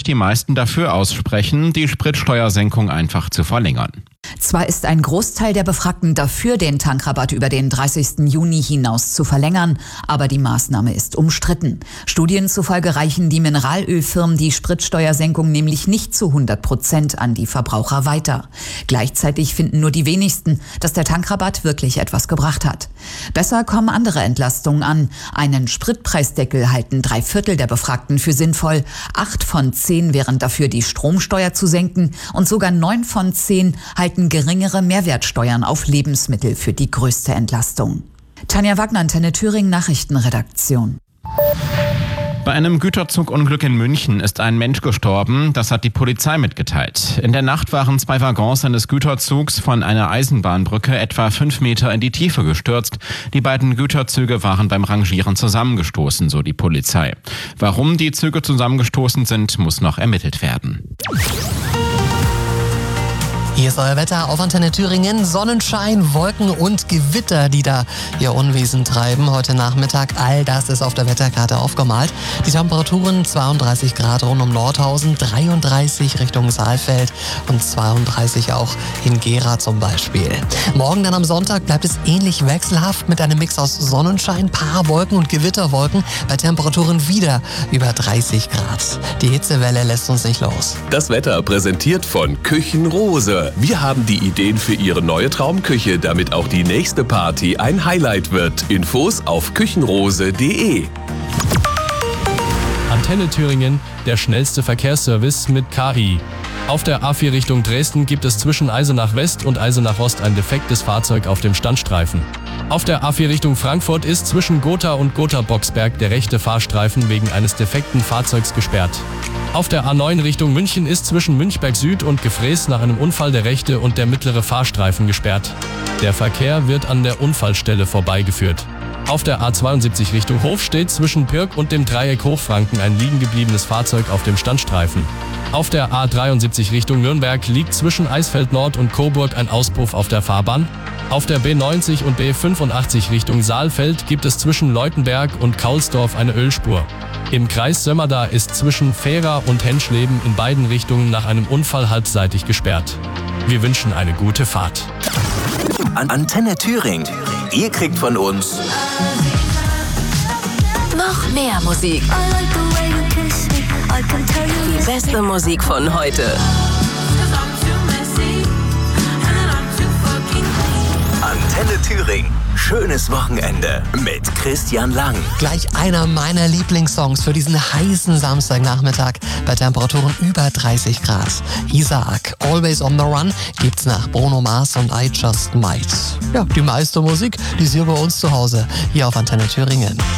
die meisten dafür aussprechen, die Spritsteuersenkung einfach zu verlängern. Zwar ist ein Großteil der Befragten dafür, den Tankrabatt über den 30. Juni hinaus zu verlängern, aber die Maßnahme ist umstritten. Studien zufolge reichen die Mineralölfirmen die Spritsteuersenkung nämlich nicht zu 100% an die Verbraucher weiter. Gleichzeitig finden nur die wenigsten, dass der Tankrabatt wirklich etwas gebracht hat. Besser kommen andere Entlastungen an. Einen Spritpreisdeckel halten 3/4 der Befragten für sinnvoll. 8 von 10 wären dafür, die Stromsteuer zu senken, und sogar 9 von 10 halten geringere Mehrwertsteuern auf Lebensmittel für die größte Entlastung. Tanja Wagner, Antenne Thüringen, Nachrichtenredaktion. Bei einem Güterzugunglück in München ist ein Mensch gestorben, das hat die Polizei mitgeteilt. In der Nacht waren 2 Waggons eines Güterzugs von einer Eisenbahnbrücke etwa 5 Meter in die Tiefe gestürzt. Die beiden Güterzüge waren beim Rangieren zusammengestoßen, so die Polizei. Warum die Züge zusammengestoßen sind, muss noch ermittelt werden. Hier ist euer Wetter auf Antenne Thüringen. Sonnenschein, Wolken und Gewitter, die da ihr Unwesen treiben. Heute Nachmittag, all das ist auf der Wetterkarte aufgemalt. Die Temperaturen 32 Grad rund um Nordhausen, 33 Richtung Saalfeld und 32 auch in Gera zum Beispiel. Morgen dann am Sonntag bleibt es ähnlich wechselhaft mit einem Mix aus Sonnenschein, paar Wolken und Gewitterwolken bei Temperaturen wieder über 30 Grad. Die Hitzewelle lässt uns nicht los. Das Wetter präsentiert von Küchenrose. Wir haben die Ideen für Ihre neue Traumküche, damit auch die nächste Party ein Highlight wird. Infos auf küchenrose.de. Antenne Thüringen, der schnellste Verkehrsservice mit KI. Auf der A4 Richtung Dresden gibt es zwischen Eisenach West und Eisenach Ost ein defektes Fahrzeug auf dem Standstreifen. Auf der A4 Richtung Frankfurt ist zwischen Gotha und Gotha-Boxberg der rechte Fahrstreifen wegen eines defekten Fahrzeugs gesperrt. Auf der A9 Richtung München ist zwischen Münchberg Süd und Gefrees nach einem Unfall der rechte und der mittlere Fahrstreifen gesperrt. Der Verkehr wird an der Unfallstelle vorbeigeführt. Auf der A72 Richtung Hof steht zwischen Pirk und dem Dreieck Hochfranken ein liegen gebliebenes Fahrzeug auf dem Standstreifen. Auf der A73 Richtung Nürnberg liegt zwischen Eisfeld Nord und Coburg ein Auspuff auf der Fahrbahn. Auf der B90 und B85 Richtung Saalfeld gibt es zwischen Leutenberg und Kaulsdorf eine Ölspur. Im Kreis Sömmerda ist zwischen Fehra und Henschleben in beiden Richtungen nach einem Unfall halbseitig gesperrt. Wir wünschen eine gute Fahrt. Antenne Thüringen. Ihr kriegt von uns noch mehr Musik. Die beste Musik von heute. Antenne Thüringen. Schönes Wochenende mit Christian Lang. Gleich einer meiner Lieblingssongs für diesen heißen Samstagnachmittag bei Temperaturen über 30 Grad. Isaac, Always on the Run, gibt's nach Bruno Mars und I Just Might. Ja, die meiste Musik, die ist hier bei uns zu Hause, hier auf Antenne Thüringen.